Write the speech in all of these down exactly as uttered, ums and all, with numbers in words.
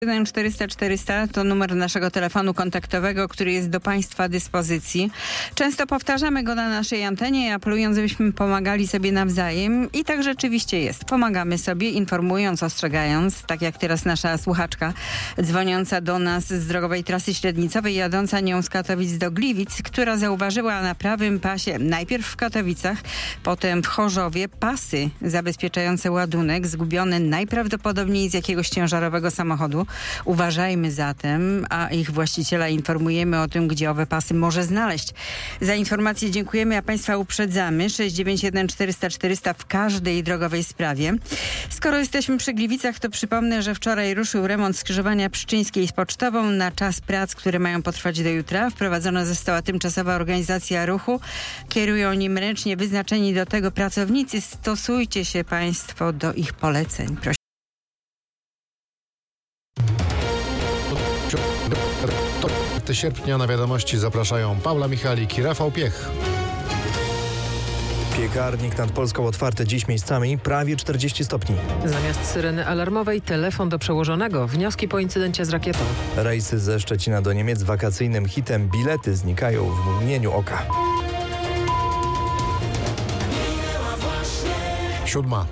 jeden czterysta czterysta to numer naszego telefonu kontaktowego, który jest do Państwa dyspozycji. Często powtarzamy go na naszej antenie, apelując, żebyśmy pomagali sobie nawzajem i tak rzeczywiście jest. Pomagamy sobie, informując, ostrzegając, tak jak teraz nasza słuchaczka dzwoniąca do nas z drogowej trasy średnicowej, jadąca nią z Katowic do Gliwic, która zauważyła na prawym pasie, najpierw w Katowicach, potem w Chorzowie, pasy zabezpieczające ładunek, zgubione najprawdopodobniej z jakiegoś ciężarowego samochodu. Uważajmy zatem, a ich właściciela informujemy o tym, gdzie owe pasy może znaleźć. Za informację dziękujemy, a Państwa uprzedzamy. sześć dziewięć jeden czterysta czterysta w każdej drogowej sprawie. Skoro jesteśmy przy Gliwicach, to przypomnę, że wczoraj ruszył remont skrzyżowania Pszczyńskiej z Pocztową. Na czas prac, które mają potrwać do jutra, wprowadzona została tymczasowa organizacja ruchu. Kierują nim ręcznie wyznaczeni do tego pracownicy. Stosujcie się Państwo do ich poleceń. Proszę. sierpnia na wiadomości zapraszają Paula Michalik i Rafał Piech. Piekarnik nad Polską otwarty dziś miejscami prawie czterdzieści stopni. Zamiast syreny alarmowej telefon do przełożonego. Wnioski po incydencie z rakietą. Rejsy ze Szczecina do Niemiec wakacyjnym hitem. Bilety znikają w mgnieniu oka. Siódma.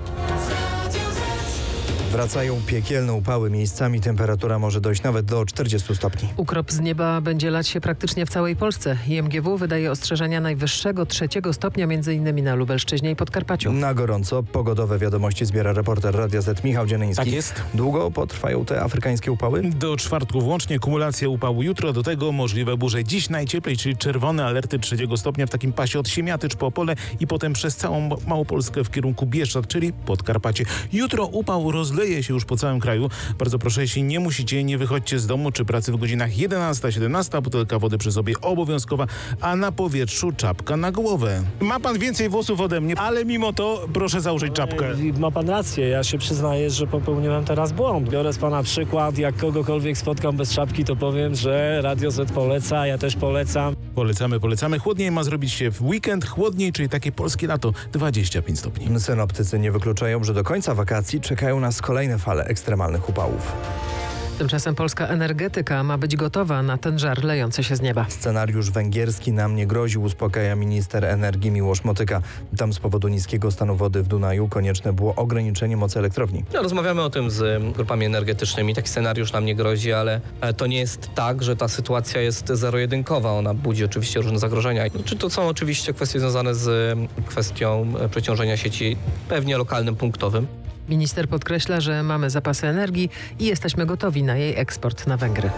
Wracają piekielne upały. Miejscami temperatura może dojść nawet do czterdziestu stopni. Ukrop z nieba będzie lać się praktycznie w całej Polsce. I M G W wydaje ostrzeżenia najwyższego trzeciego stopnia, między innymi na Lubelszczyźnie i Podkarpaciu. Na gorąco pogodowe wiadomości zbiera reporter Radia Z Michał Dzieleński. Tak jest. Długo potrwają te afrykańskie upały? Do czwartku włącznie, kumulacja upału jutro, do tego możliwe burze. Dziś najcieplej, czyli czerwone alerty trzeciego stopnia w takim pasie od Siemiatycz po Opole i potem przez całą Małopolskę w kierunku Bieszczad, czyli Podkarpacie. Jutro upał rozleje się już po całym kraju. Bardzo proszę, jeśli nie musicie, nie wychodźcie z domu czy pracy w godzinach jedenasta siedemnasta. Butelka wody przy sobie obowiązkowa, a na powietrzu czapka na głowę. Ma pan więcej włosów ode mnie, ale mimo to proszę założyć czapkę. Ma pan rację, ja się przyznaję, że popełniłem teraz błąd. Biorę z pana przykład, jak kogokolwiek spotkam bez czapki, to powiem, że Radio Z poleca, ja też polecam. Polecamy, polecamy. Chłodniej ma zrobić się w weekend, chłodniej, czyli takie polskie lato, dwadzieścia pięć stopni. Synoptycy nie wykluczają, że do końca wakacji czekają nas kolejne fale ekstremalnych upałów. Tymczasem polska energetyka ma być gotowa na ten żar lejący się z nieba. Scenariusz węgierski nam nie grozi, uspokaja minister energii Miłosz Motyka. Tam z powodu niskiego stanu wody w Dunaju konieczne było ograniczenie mocy elektrowni. No, rozmawiamy o tym z grupami energetycznymi. Taki scenariusz nam nie grozi, ale to nie jest tak, że ta sytuacja jest zero-jedynkowa. Ona budzi oczywiście różne zagrożenia. Czy to są oczywiście kwestie związane z kwestią przeciążenia sieci, pewnie lokalnym, punktowym. Minister podkreśla, że mamy zapasy energii i jesteśmy gotowi na jej eksport na Węgry.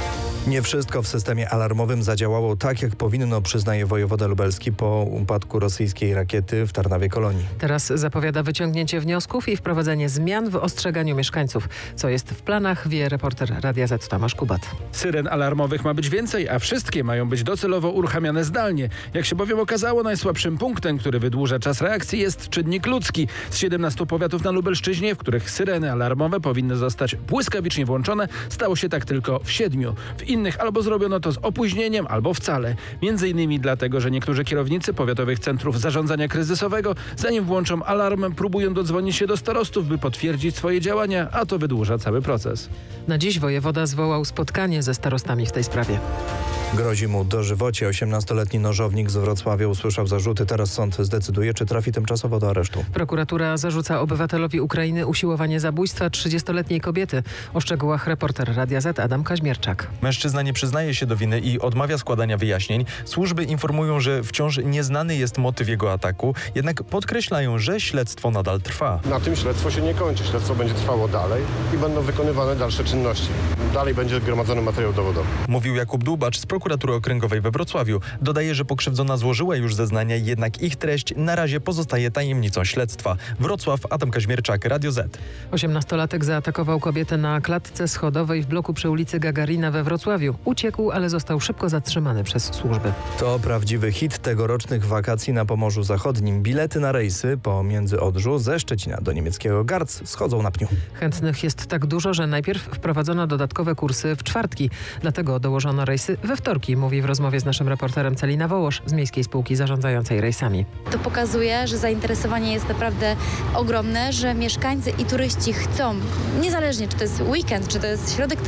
Nie wszystko w systemie alarmowym zadziałało tak, jak powinno, przyznaje wojewoda lubelski po upadku rosyjskiej rakiety w Tarnawie Kolonii. Teraz zapowiada wyciągnięcie wniosków i wprowadzenie zmian w ostrzeganiu mieszkańców. Co jest w planach, wie reporter Radia Z Tomasz Kubat. Syren alarmowych ma być więcej, a wszystkie mają być docelowo uruchamiane zdalnie. Jak się bowiem okazało, najsłabszym punktem, który wydłuża czas reakcji, jest czynnik ludzki. Z siedemnastu powiatów na Lubelszczyźnie, w których syreny alarmowe powinny zostać błyskawicznie włączone, stało się tak tylko w siedmiu. W innych albo zrobiono to z opóźnieniem, albo wcale. Między innymi dlatego, że niektórzy kierownicy powiatowych centrów zarządzania kryzysowego, zanim włączą alarm, próbują dodzwonić się do starostów, by potwierdzić swoje działania, a to wydłuża cały proces. Na dziś wojewoda zwołał spotkanie ze starostami w tej sprawie. Grozi mu dożywocie. osiemnastoletni nożownik z Wrocławia usłyszał zarzuty. Teraz sąd zdecyduje, czy trafi tymczasowo do aresztu. Prokuratura zarzuca obywatelowi Ukrainy usiłowanie zabójstwa trzydziestoletniej kobiety. O szczegółach reporter Radia Z Adam Kaźmierczak. Mężczyzna nie przyznaje się do winy i odmawia składania wyjaśnień. Służby informują, że wciąż nieznany jest motyw jego ataku, jednak podkreślają, że śledztwo nadal trwa. Na tym śledztwo się nie kończy. Śledztwo będzie trwało dalej i będą wykonywane dalsze czynności. Dalej będzie gromadzony materiał dowodowy. Mówił Jakub Dłubacz z prokuratury okręgowej we Wrocławiu. Dodaje, że pokrzywdzona złożyła już zeznania, jednak ich treść na razie pozostaje tajemnicą śledztwa. Wrocław, Adam Kaźmierczak, Radio Z. osiemnastolatek zaatakował kobietę na klatce schodowej w bloku przy ulicy Gagarina we Wrocławiu. Uciekł, ale został szybko zatrzymany przez służby. To prawdziwy hit tegorocznych wakacji na Pomorzu Zachodnim. Bilety na rejsy pomiędzy Odrzu ze Szczecina do niemieckiego Garz schodzą na pniu. Chętnych jest tak dużo, że najpierw wprowadzono dodatkowe kursy w czwartki. Dlatego dołożono rejsy we wtorki, mówi w rozmowie z naszym reporterem Celina Wołosz z Miejskiej Spółki Zarządzającej Rejsami. To pokazuje, że zainteresowanie jest naprawdę ogromne, że mieszkańcy i turyści chcą, niezależnie czy to jest weekend, czy to jest środek